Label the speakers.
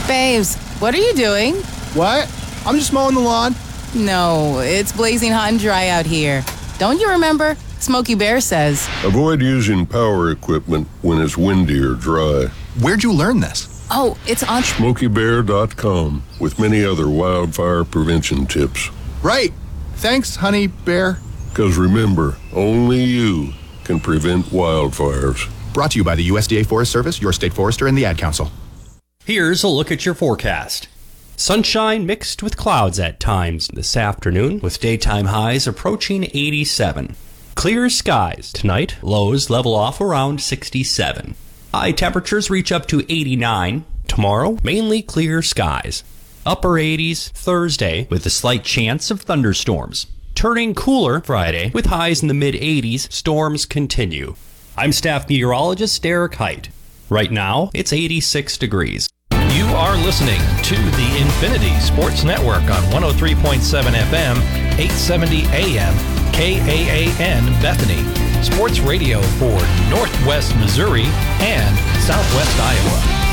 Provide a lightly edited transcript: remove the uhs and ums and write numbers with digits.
Speaker 1: Babes, what are you doing?
Speaker 2: What? I'm just mowing the lawn.
Speaker 1: No, it's blazing hot and dry out here. Don't you remember? Smokey Bear says.
Speaker 3: Avoid using power equipment when it's windy or dry.
Speaker 2: Where'd you learn this?
Speaker 1: Oh, it's on
Speaker 3: SmokeyBear.com with many other wildfire prevention tips.
Speaker 2: Right. Thanks, honey bear.
Speaker 3: Because remember, only you can prevent wildfires.
Speaker 2: Brought to you by the USDA Forest Service, your state forester, and the Ad Council.
Speaker 4: Here's a look at your forecast. Sunshine mixed with clouds at times this afternoon, with daytime highs approaching 87. Clear skies tonight, lows level off around 67. High temperatures reach up to 89. Tomorrow, mainly clear skies. Upper 80s Thursday, with a slight chance of thunderstorms. Turning cooler Friday, with highs in the mid-80s, storms continue. I'm staff meteorologist Derek Height. Right now, it's 86 degrees.
Speaker 5: You are listening to the Infinity Sports Network on 103.7 FM, 870 AM, KAAN Bethany. Sports radio for Northwest Missouri and Southwest Iowa.